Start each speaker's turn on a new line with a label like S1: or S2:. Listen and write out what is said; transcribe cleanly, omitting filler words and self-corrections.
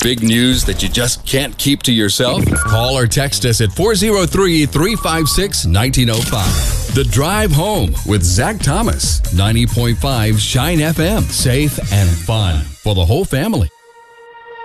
S1: Big news that you just can't keep to yourself? Call or text us at 403-356-1905. The Drive Home with Zach Thomas, 90.5 Shine FM. Safe and fun for the whole family.